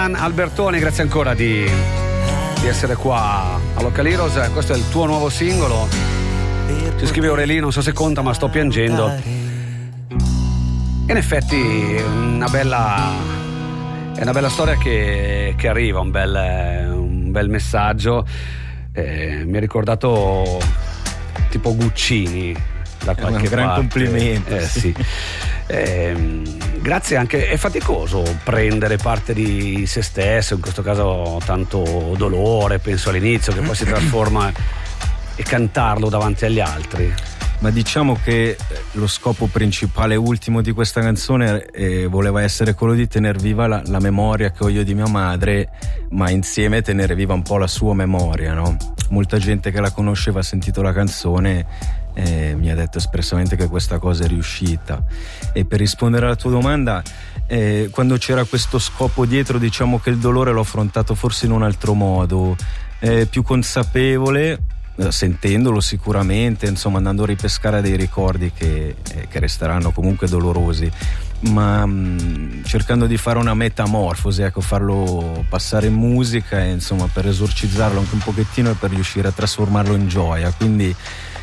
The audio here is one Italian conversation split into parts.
Alan Albertoni, grazie ancora di essere qua a Local Heroes. Questo è il tuo nuovo singolo. Ci scrive Aurelì, non so se conta ma sto piangendo. In effetti è una bella storia che arriva, un bel messaggio. Mi ha ricordato tipo Guccini da qualche parte. Un gran complimento. Sì. Grazie anche, è faticoso prendere parte di se stesso, in questo caso tanto dolore, penso all'inizio, che poi si trasforma, e cantarlo davanti agli altri. Ma diciamo che lo scopo principale ultimo di questa canzone voleva essere quello di tener viva la memoria che ho io di mia madre, ma insieme tenere viva un po' la sua memoria, no? Molta gente che la conosceva ha sentito la canzone mi ha detto espressamente che questa cosa è riuscita. E per rispondere alla tua domanda, quando c'era questo scopo dietro, diciamo che il dolore l'ho affrontato forse in un altro modo, più consapevole, sentendolo sicuramente, insomma andando a ripescare dei ricordi che resteranno comunque dolorosi, ma cercando di fare una metamorfosi, ecco, farlo passare in musica e insomma per esorcizzarlo anche un pochettino e per riuscire a trasformarlo in gioia. Quindi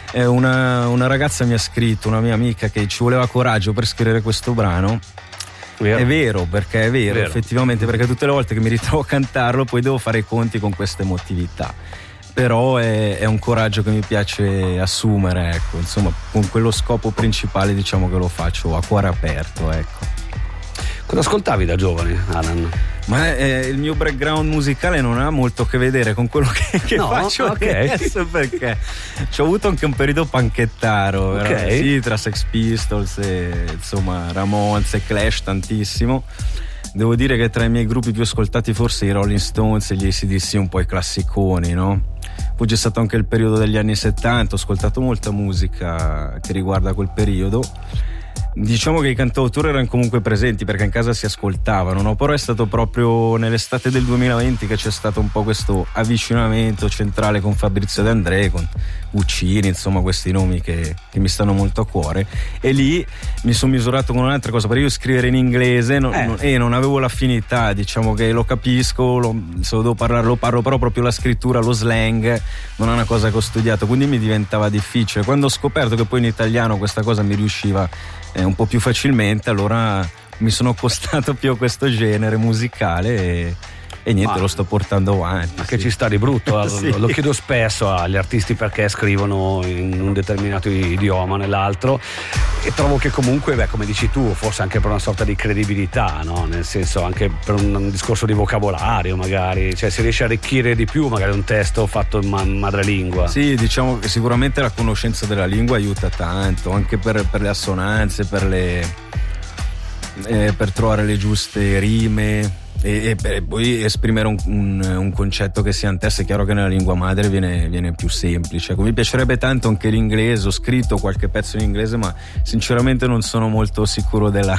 una ragazza mi ha scritto, una mia amica, che ci voleva coraggio per scrivere questo brano. È vero, perché è vero, effettivamente, perché tutte le volte che mi ritrovo a cantarlo poi devo fare i conti con questa emotività. Però è un coraggio che mi piace assumere, ecco, insomma, con quello scopo principale, diciamo che lo faccio a cuore aperto, ecco. Cosa ascoltavi da giovane, Alan? Ma il mio background musicale non ha molto a che vedere con quello che faccio adesso, perché ci ho avuto anche un periodo panchettaro, sì, tra Sex Pistols e insomma Ramones e Clash, tantissimo. Devo dire che tra i miei gruppi più ascoltati forse i Rolling Stones e gli AC/DC, un po' i classiconi, no? Poi c'è stato anche il periodo degli anni 70, ho ascoltato molta musica che riguarda quel periodo. Diciamo che i cantautori erano comunque presenti perché in casa si ascoltavano, no? Però è stato proprio nell'estate del 2020 che c'è stato un po' questo avvicinamento centrale con Fabrizio De André, con Guccini, insomma questi nomi che mi stanno molto a cuore, e lì mi sono misurato con un'altra cosa, perché io scrivere in inglese non avevo l'affinità, diciamo che lo capisco, se lo devo parlare lo parlo, però proprio la scrittura, lo slang non è una cosa che ho studiato, quindi mi diventava difficile. Quando ho scoperto che poi in italiano questa cosa mi riusciva un po' più facilmente, allora mi sono accostato più a questo genere musicale e niente, lo sto portando avanti. Ma che ci sta di brutto, sì. Lo chiedo spesso agli artisti perché scrivono in un determinato idioma o nell'altro, e trovo che comunque, come dici tu, forse anche per una sorta di credibilità, no? Nel senso, anche per un discorso di vocabolario magari, cioè si riesce a arricchire di più magari un testo fatto in madrelingua. Sì, diciamo che sicuramente la conoscenza della lingua aiuta tanto, anche per le assonanze, per trovare le giuste rime e poi esprimere un concetto che sia in testa. È chiaro che nella lingua madre viene più semplice. Mi piacerebbe tanto anche l'inglese, ho scritto qualche pezzo in inglese, ma sinceramente non sono molto sicuro della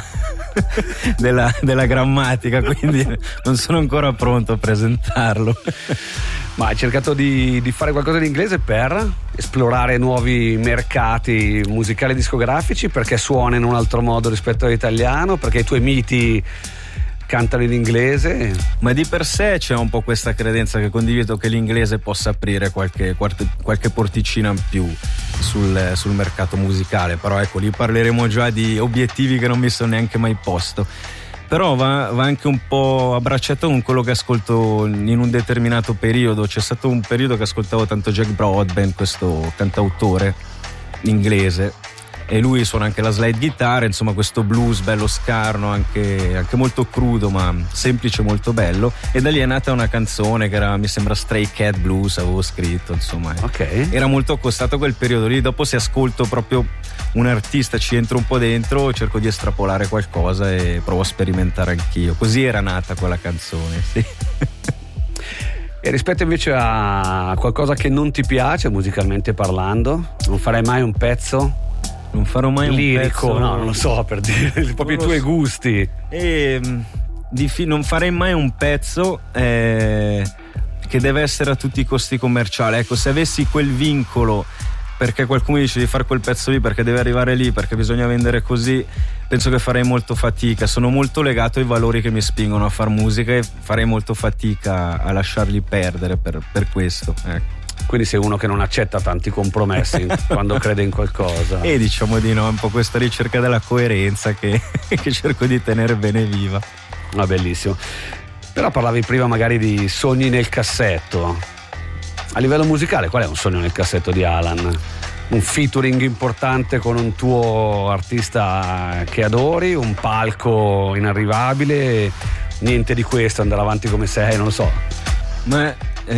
grammatica, quindi non sono ancora pronto a presentarlo. Ma hai cercato di fare qualcosa in inglese per esplorare nuovi mercati musicali discografici, perché suona in un altro modo rispetto all'italiano, perché i tuoi miti cantano in inglese? Ma di per sé c'è un po' questa credenza che condivido, che l'inglese possa aprire qualche porticina in più sul mercato musicale, però ecco, lì parleremo già di obiettivi che non mi sono neanche mai posto. Però va anche un po' abbracciato con quello che ascolto in un determinato periodo. C'è stato un periodo che ascoltavo tanto Jack Broadbent, questo cantautore inglese, e lui suona anche la slide guitar, insomma questo blues bello scarno, anche molto crudo ma semplice, molto bello, e da lì è nata una canzone che era, mi sembra, Stray Cat Blues, avevo scritto, insomma. Okay. Era molto accostato a quel periodo lì. Dopo, se ascolto proprio un artista, ci entro un po' dentro, cerco di estrapolare qualcosa e provo a sperimentare anch'io. Così era nata quella canzone, sì. E rispetto invece a qualcosa che non ti piace musicalmente parlando, non farai mai un pezzo? Non farò mai lirico, un pezzo, no, non lo so, per dire proprio i tuoi gusti. Non farei mai un pezzo che deve essere a tutti i costi commerciale. Ecco, se avessi quel vincolo, perché qualcuno mi dice di fare quel pezzo lì, perché deve arrivare lì, perché bisogna vendere così, penso che farei molto fatica. Sono molto legato ai valori che mi spingono a far musica e farei molto fatica a lasciarli perdere per questo, ecco. Quindi sei uno che non accetta tanti compromessi quando crede in qualcosa. E diciamo di no, è un po' questa ricerca della coerenza che cerco di tenere bene viva. Ah, bellissimo. Però parlavi prima magari di sogni nel cassetto. A livello musicale, qual è un sogno nel cassetto di Alan? Un featuring importante con un tuo artista che adori, un palco inarrivabile, niente di questo, andare avanti come sei, non lo so. Ma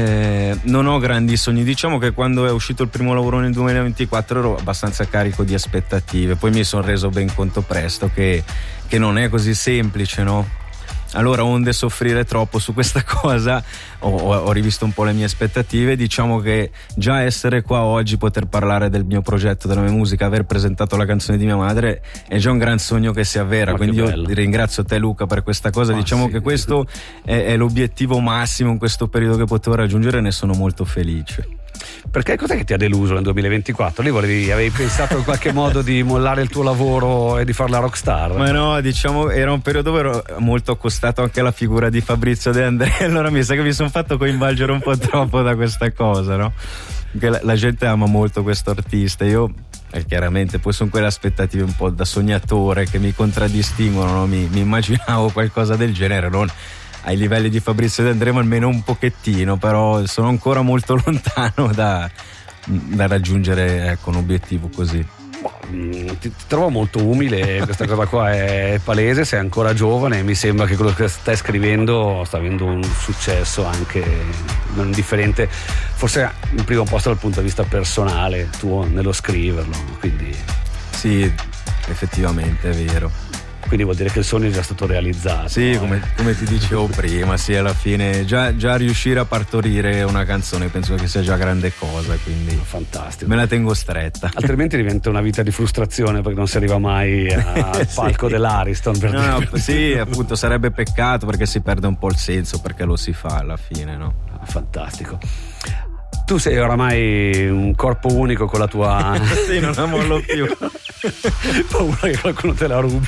non ho grandi sogni. Diciamo che quando è uscito il primo lavoro nel 2024 ero abbastanza carico di aspettative, poi mi sono reso ben conto presto che non è così semplice, no? Allora, onde soffrire troppo su questa cosa, ho rivisto un po' le mie aspettative. Diciamo che già essere qua oggi, poter parlare del mio progetto, della mia musica, aver presentato la canzone di mia madre è già un gran sogno che si avvera. Quindi io ringrazio te, Luca, per questa cosa. Diciamo che questo è l'obiettivo massimo in questo periodo che potevo raggiungere e ne sono molto felice. Perché cos'è che ti ha deluso nel 2024? Lì avevi pensato in qualche modo di mollare il tuo lavoro e di fare la rockstar? Ma no, diciamo era un periodo dove ero molto accostato anche alla figura di Fabrizio De André, allora mi sa che mi sono fatto coinvolgere un po' troppo da questa cosa, no? Perché la gente ama molto questo artista, io chiaramente poi sono quelle aspettative un po' da sognatore che mi contraddistinguono, no? Mi immaginavo qualcosa del genere, non ai livelli di Fabrizio De André, ma almeno un pochettino, però sono ancora molto lontano da raggiungere, ecco, un obiettivo così. Ti trovo molto umile, questa cosa qua è palese, sei ancora giovane, mi sembra che quello che stai scrivendo sta avendo un successo anche non indifferente, forse in primo posto dal punto di vista personale tuo nello scriverlo, quindi sì, effettivamente è vero. Quindi vuol dire che il sogno è già stato realizzato. Sì, come ti dicevo prima, sì, alla fine già riuscire a partorire una canzone penso che sia già grande cosa, quindi fantastico. Me la tengo stretta. Altrimenti diventa una vita di frustrazione perché non si arriva mai al palco dell'Ariston. Sì, appunto, sarebbe peccato perché si perde un po' il senso, perché lo si fa alla fine, no? Fantastico. Tu sei oramai un corpo unico con la tua... Sì, non la mollo più. Paura che qualcuno te la rubi.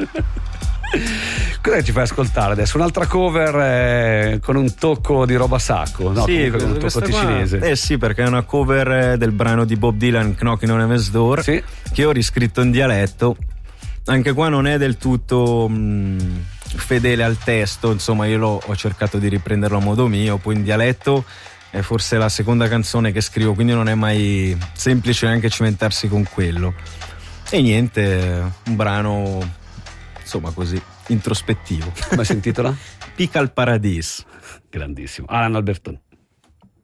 Cosa ci fai ascoltare adesso? Un'altra cover con un tocco di roba sacco, no? Sì, con un tocco ticinese. Sì, perché è una cover del brano di Bob Dylan, Knocking on Heaven's Door, sì, che ho riscritto in dialetto. Anche qua non è del tutto fedele al testo, insomma io ho cercato di riprenderlo a modo mio, poi in dialetto è forse la seconda canzone che scrivo, quindi non è mai semplice neanche cimentarsi con quello. E niente, un brano insomma così introspettivo. Come si intitola? Pica al Paradis. Grandissimo. Alan Alberton.